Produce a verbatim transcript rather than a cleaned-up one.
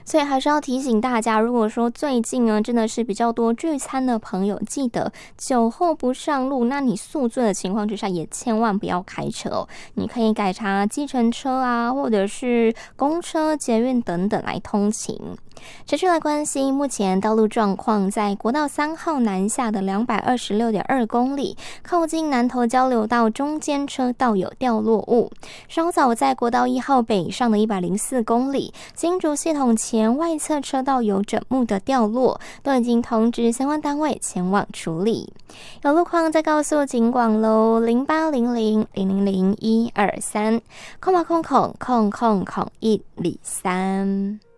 所以还是要提醒大家，如果说最近呢真的是比较多聚餐的朋友，记得酒后不上路，那你宿醉的情况之下也千万不要开车哦。你可以改查计程车啊，或者是公车、捷运等等来通勤。持续来关心目前道路状况，在国道三号南下的两百二十六点二公里，靠近南投交流道中间车道有掉落物。稍早在国道一号北上的一百零四公里，新竹系统前外侧车道有枕木的掉落，都已经通知相关单位前往处理。有路况再告诉警广喽，零八零零零零零一二三，空八空空空空空一里三。